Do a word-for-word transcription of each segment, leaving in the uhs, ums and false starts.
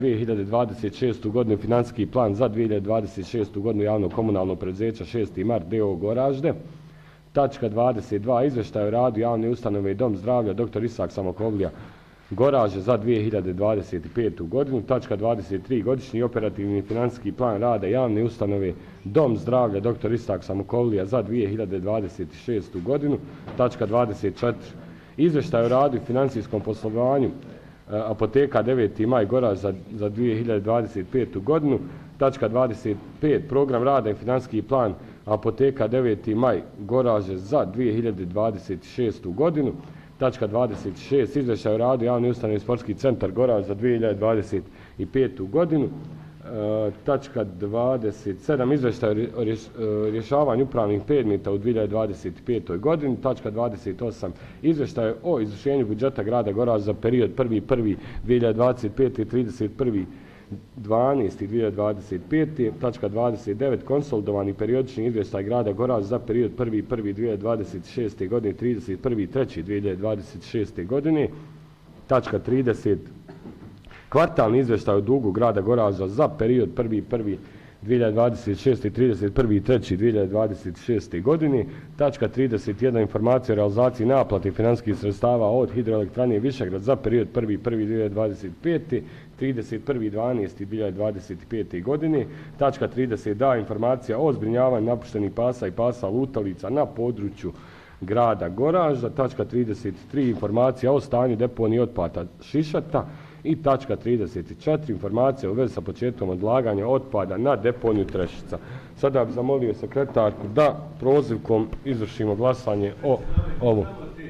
dvije hiljade dvadeset šestu godinu financijski plan za dvije hiljade dvadeset šestu godinu javnog komunalnog preduzeća šesti mart d o o Goražde. Tačka dvadeset dva. Izveštaj o radu javne ustanove i dom zdravlja doktor Isak Samokovlija Goražde za dvije hiljade dvadeset petu godinu. Tačka dvadeset tri. Godišnji operativni financijski plan rada javne ustanove dom zdravlja doktor Isak Samokovlija za dvije hiljade dvadeset šestu godinu. Tačka dvadeset četiri. Izveštaj o radu i financijskom poslovanju apoteka deveti maj Goraž za, za dvije hiljade dvadeset petu godinu. Tačka dvadeset pet. Program rada i financijski plan apoteka deveti maj Goraže za dvije hiljade dvadeset šestu godinu. Tačka dvadeset šest. Izvještaj o radu javni ustanove sportski centar Goraž za dvije hiljade dvadeset petu godinu. E, tačka dvadeset sedam. Izvještaj o rješavanju upravnih predmeta u dvije hiljade dvadeset petoj godini. Tačka dvadeset osam. Izvještaj o izvršenju budžeta grada Goraž za period prvi prvog dvije hiljade dvadeset pete i trideset prvog dvanaestog dvije hiljade dvadeset pete. Tačka dvadeset devet. Konsolidovani periodični izvještaj grada Goraž za period prvi prvog dvije hiljade dvadeset šeste godine i trideset prvog trećeg dvije hiljade dvadeset šeste godine. Tačka trideset. Kvartalni izvještaj o dugu grada Goraža za period prvi prvog dvije hiljade dvadeset šeste i trideset prvog trećeg dvije hiljade dvadeset šeste godine. Tačka trideset jedna. Informacija o realizaciji naplate financijskih sredstava od hidroelektrane Višegrad za period prvi prvog dvije hiljade dvadeset pete. trideset prvog dvanaestog dvije hiljade dvadeset pete. godine. Tačka trideset dva. Informacija o zbrinjavanju napuštenih pasa i pasa lutalica na području grada Goraža. Tačka trideset tri. Informacija o stanju deponije otpada Šišata. I tačka trideset četiri. Informacija u vezi sa početkom odlaganja otpada na deponiju Trešica. Sada bih zamolio sekretarku da prozivkom izvršimo glasanje o ovom.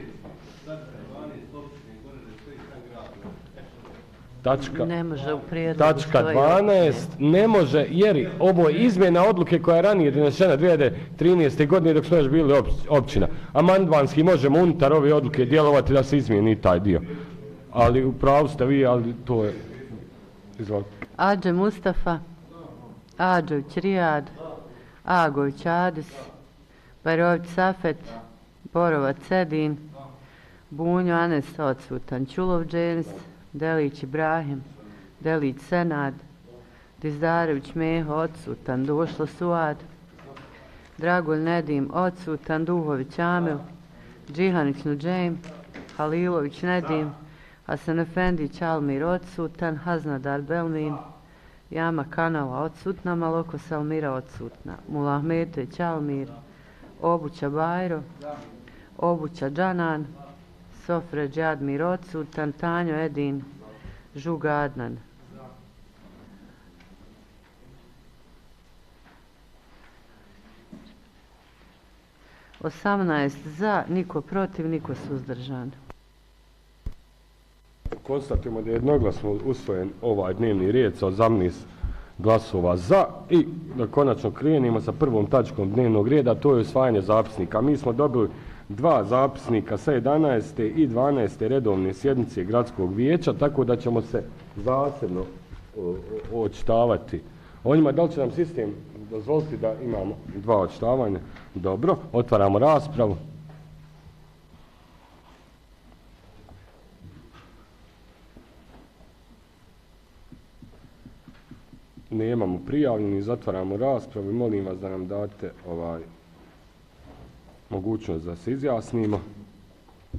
Tačka, ne može u prijedlogu tačka dvanaest ne može, jer ovo je izmjena odluke koja je ranije donesena dvije hiljade trinaeste. godine dok smo još bili općina. Amandmanski možemo unutar ove odluke djelovati da se izmijeni taj dio. Ali u pravu ste vi, ali to je... Izvolite. Adže Mustafa, Adžović Rijad, Agović Adis, Barović Safet, Borovac Edin, Bunjo Anes odsutan, Čulov Dženis, Delić Ibrahim, Delić Senad, Dizdarević Meho odsutan, Došlo Suad, Dragulj Nedim odsutan, Duhović Amil, Džihanić Nuđejm, Halilović Nedim, Hasan Efendić Almir odsutan, Haznadar Belmin, Jama Kanala odsutna, Maloko Salmira odsutna, Mulahmetović Almir, Obuća Bajro, Obuća Džanan, Sofre Džadmir odsutan, Tanjo Edin, Žuga Adnan. osamnaest za, niko protiv, niko suzdržan. Konstatujemo da je jednoglasno usvojen ovaj dnevni red sa osamnaest glasova za i da konačno krenimo sa prvom tačkom dnevnog reda, to je usvajanje zapisnika. Mi smo dobili dva zapisnika sa jedanaeste i dvanaeste redovne sjednice gradskog vijeća, tako da ćemo se zasebno očitavati o njima. Da li će nam sistem dozvoliti da imamo dva očitavanja? Dobro, otvaramo raspravu. Nemamo prijavljeni, zatvaramo raspravu i molim vas da nam date ovaj mogućnost da se izjasnimo.